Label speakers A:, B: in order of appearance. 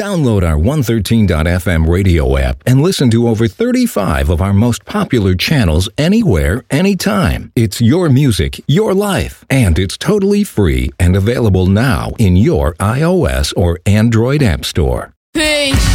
A: Download our 113.fm radio app and listen to over 35 of our most popular channels anywhere, anytime. It's your music, your life, and it's totally free and available now in your iOS or Android app store.
B: Hey!